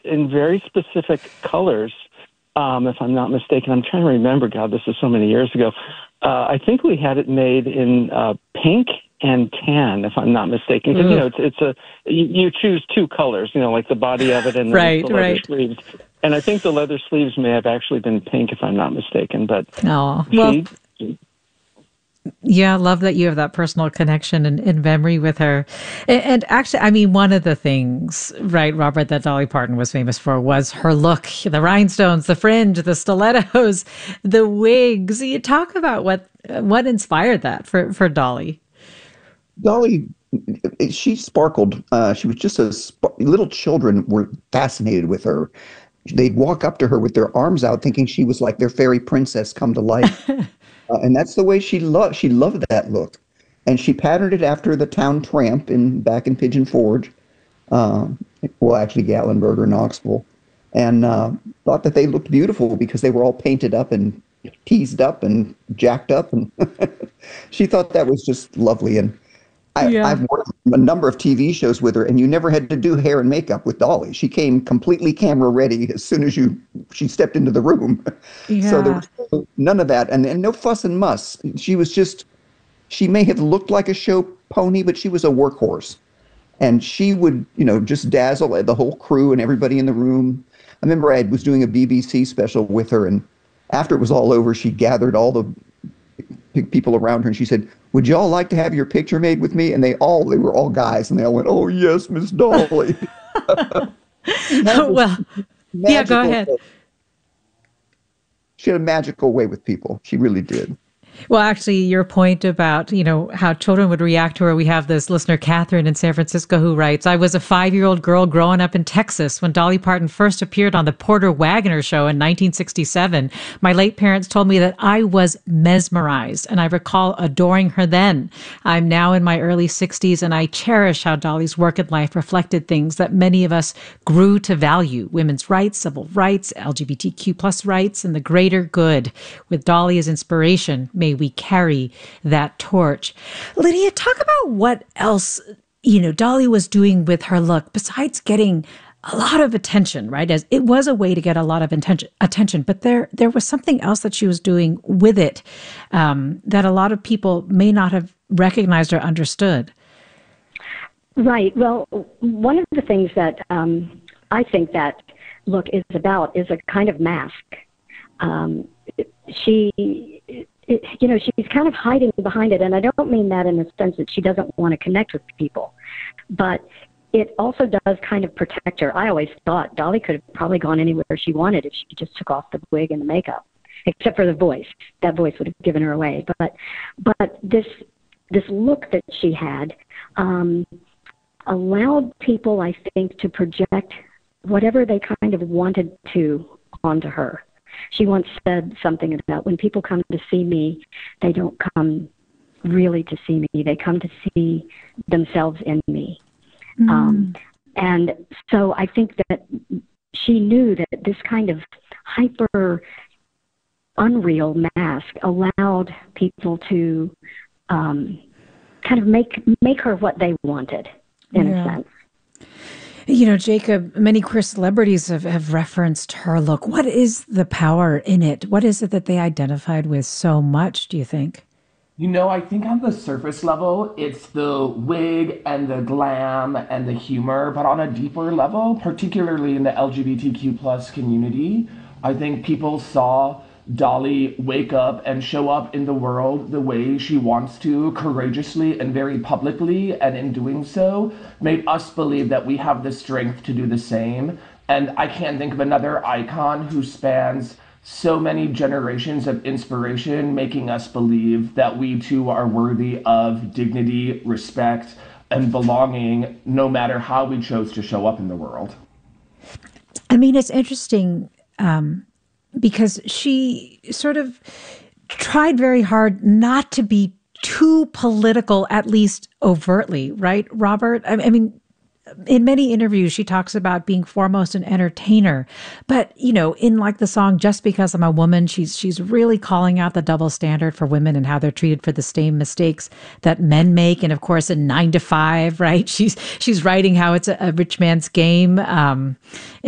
in very specific colors. If I'm not mistaken, I'm trying to remember. God, this is so many years ago. I think we had it made in pink and tan, if I'm not mistaken. Because you choose two colors. Like the body of it and then the leather sleeves. And I think the leather sleeves may have actually been pink, if I'm not mistaken. But yeah, I love that you have that personal connection and memory with her. And actually, I mean, one of the things, right, Robert, that Dolly Parton was famous for was her look, the rhinestones, the fringe, the stilettos, the wigs. You talk about what inspired that for Dolly. Dolly, she sparkled. She was just little children were fascinated with her. They'd walk up to her with their arms out thinking she was like their fairy princess come to life. And that's the way she loved. She loved that look, and she patterned it after the town tramp back in Pigeon Forge, actually Gatlinburg or Knoxville, and thought that they looked beautiful because they were all painted up and teased up and jacked up, and she thought that was just lovely. And I've worked a number of TV shows with her, and you never had to do hair and makeup with Dolly. She came completely camera ready as soon as she stepped into the room. Yeah. So there was none of that, and no fuss and muss. She may have looked like a show pony, but she was a workhorse. And she would, just dazzle the whole crew and everybody in the room. I remember I was doing a BBC special with her, and after it was all over, she gathered all the people around her, and she said, "Would y'all like to have your picture made with me?" And they were all guys, and they all went, "Oh yes, Miss Dolly." Well, yeah, go ahead. She had a magical way with people. She really did. Well, actually, your point about, how children would react to her. We have this listener, Catherine in San Francisco, who writes, "I was a 5-year-old girl growing up in Texas when Dolly Parton first appeared on the Porter Wagoner Show in 1967. My late parents told me that I was mesmerized, and I recall adoring her then. I'm now in my early 60s, and I cherish how Dolly's work and life reflected things that many of us grew to value: women's rights, civil rights, LGBTQ plus rights, and the greater good. With Dolly as inspiration, may we carry that torch." Lydia, talk about what else, Dolly was doing with her look besides getting a lot of attention, right? As it was a way to get a lot of attention, but there was something else that she was doing with it that a lot of people may not have recognized or understood. Right. Well, one of the things that I think that look is about is a kind of mask. She's kind of hiding behind it, and I don't mean that in the sense that she doesn't want to connect with people, but it also does kind of protect her. I always thought Dolly could have probably gone anywhere she wanted if she just took off the wig and the makeup, except for the voice. That voice would have given her away. But this look that she had allowed people, I think, to project whatever they kind of wanted to onto her. She once said something about, when people come to see me, they don't come really to see me. They come to see themselves in me. And so I think that she knew that this kind of hyper unreal mask allowed people to kind of make her what they wanted, in a sense. Jacob, many queer celebrities have referenced her look. What is the power in it? What is it that they identified with so much, do you think? I think on the surface level, it's the wig and the glam and the humor, but on a deeper level, particularly in the LGBTQ plus community, I think people saw Dolly wake up and show up in the world the way she wants to, courageously and very publicly, and in doing so, made us believe that we have the strength to do the same. And I can't think of another icon who spans so many generations of inspiration, making us believe that we too are worthy of dignity, respect, and belonging, no matter how we chose to show up in the world. I mean, it's interesting, because she sort of tried very hard not to be too political, at least overtly, right, Robert? I mean, in many interviews, she talks about being foremost an entertainer. But, in like the song, Just Because I'm a Woman, she's really calling out the double standard for women and how they're treated for the same mistakes that men make. And of course, in 9 to 5, right? She's writing how it's a rich man's game.